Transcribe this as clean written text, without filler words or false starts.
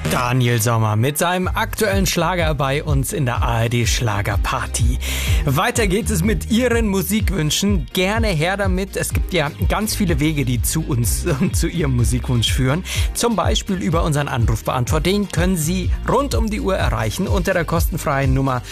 Daniel Sommer mit seinem aktuellen Schlager bei uns in der ARD Schlagerparty. Weiter geht es mit Ihren Musikwünschen. Gerne her damit. Es gibt ja ganz viele Wege, die zu uns und zu Ihrem Musikwunsch führen. Zum Beispiel über unseren Anrufbeantworter. Den können Sie rund um die Uhr erreichen unter der kostenfreien Nummer